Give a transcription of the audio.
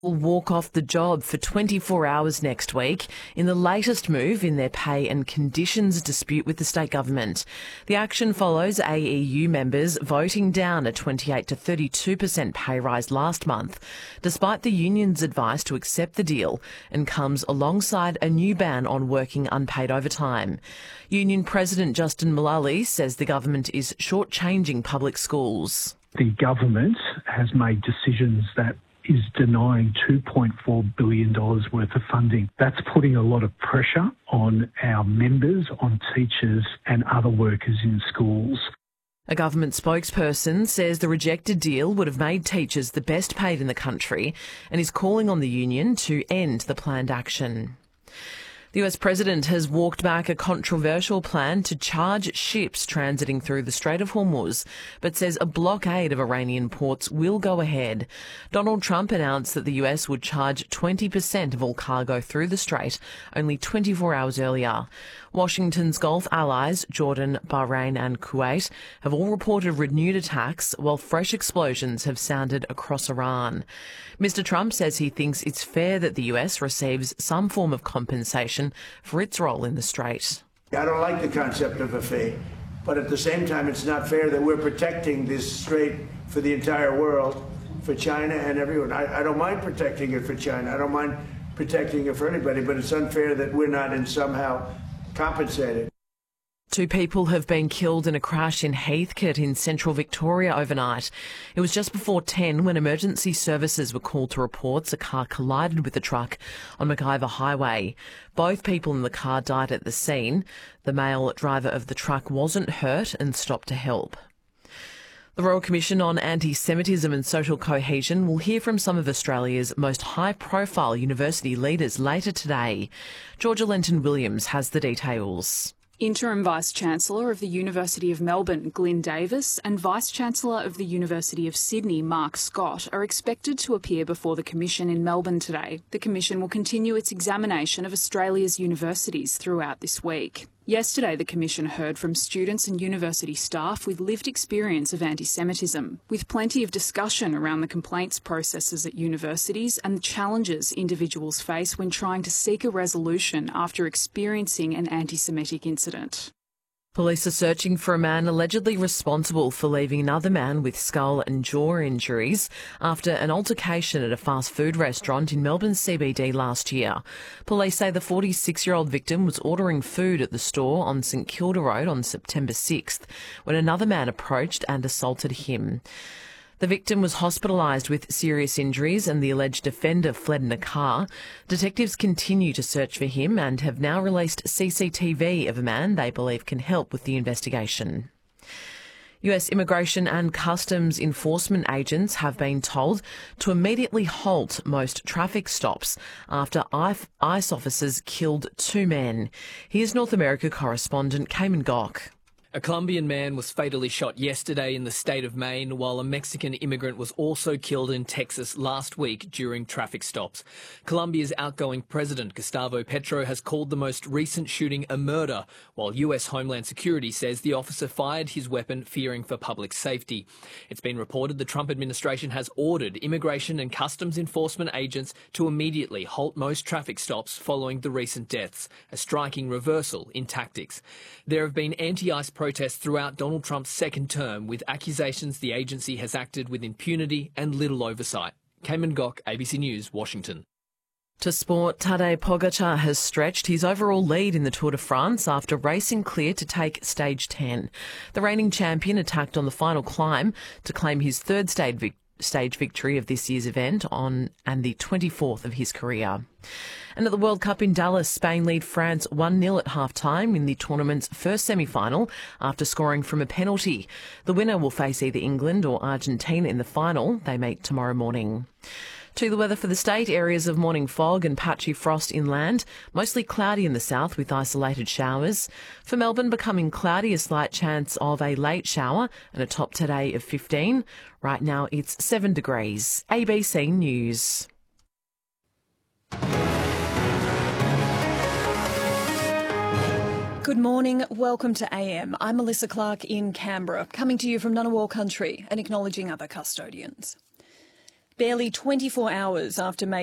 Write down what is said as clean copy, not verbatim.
Will walk off the job for 24 hours next week in the latest move in their pay and conditions dispute with the state government. The action follows AEU members voting down a 28 to 32% pay rise last month, despite the union's advice to accept the deal, and comes alongside a new ban on working unpaid overtime. Union President Justin Mullally says the government is shortchanging public schools. The government has made decisions that is denying $2.4 billion worth of funding. That's putting a lot of pressure on our members, on teachers and other workers in schools. A government spokesperson says the rejected deal would have made teachers the best paid in the country and is calling on the union to end the planned action. The US President has walked back a controversial plan to charge ships transiting through the Strait of Hormuz, but says a blockade of Iranian ports will go ahead. Donald Trump announced that the US would charge 20% of all cargo through the strait only 24 hours earlier. Washington's Gulf allies, Jordan, Bahrain and Kuwait, have all reported renewed attacks, while fresh explosions have sounded across Iran. Mr. Trump says he thinks it's fair that the US receives some form of compensation for its role in the strait. I don't like the concept of a fee, but at the same time, it's not fair that we're protecting this strait for the entire world, for China and everyone. I don't mind protecting it for China. I don't mind protecting it for anybody, but it's unfair that we're not in somehow compensated. 2 people have been killed in a crash in Heathcote in central Victoria overnight. It was just before 10 when emergency services were called to reports a car collided with a truck on MacIver Highway. Both people in the car died at the scene. The male driver of the truck wasn't hurt and stopped to help. The Royal Commission on Anti-Semitism and Social Cohesion will hear from some of Australia's most high-profile university leaders later today. Georgia Lenton-Williams has the details. Interim Vice-Chancellor of the University of Melbourne, Glyn Davis, and Vice-Chancellor of the University of Sydney, Mark Scott, are expected to appear before the Commission in Melbourne today. The Commission will continue its examination of Australia's universities throughout this week. Yesterday, the Commission heard from students and university staff with lived experience of anti-Semitism, with plenty of discussion around the complaints processes at universities and the challenges individuals face when trying to seek a resolution after experiencing an anti-Semitic incident. Police are searching for a man allegedly responsible for leaving another man with skull and jaw injuries after an altercation at a fast food restaurant in Melbourne's CBD last year. Police say the 46-year-old victim was ordering food at the store on St Kilda Road on September 6th when another man approached and assaulted him. The victim was hospitalised with serious injuries and the alleged offender fled in a car. Detectives continue to search for him and have now released CCTV of a man they believe can help with the investigation. US Immigration and Customs Enforcement agents have been told to immediately halt most traffic stops after ICE officers killed 2 men. Here's North America correspondent Cayman Gok. A Colombian man was fatally shot yesterday in the state of Maine, while a Mexican immigrant was also killed in Texas last week during traffic stops. Colombia's outgoing president, Gustavo Petro, has called the most recent shooting a murder, while US Homeland Security says the officer fired his weapon fearing for public safety. It's been reported the Trump administration has ordered immigration and customs enforcement agents to immediately halt most traffic stops following the recent deaths, a striking reversal in tactics. There have been anti-ICE protests throughout Donald Trump's second term, with accusations the agency has acted with impunity and little oversight. Cayman Gok, ABC News, Washington. To sport, Tadej Pogacar has stretched his overall lead in the Tour de France after racing clear to take stage 10. The reigning champion attacked on the final climb to claim his third stage victory of this year's event and the 24th of his career. And at the World Cup in Dallas, Spain lead France 1-0 at half-time in the tournament's first semi-final after scoring from a penalty. The winner will face either England or Argentina in the final. They meet tomorrow morning. To the weather for the state, areas of morning fog and patchy frost inland, mostly cloudy in the south with isolated showers. For Melbourne, becoming cloudy, a slight chance of a late shower and a top today of 15. Right now it's 7 degrees. ABC News. Good morning, welcome to AM. I'm Melissa Clark in Canberra, coming to you from Ngunnawal Country and acknowledging other custodians. Barely 24 hours after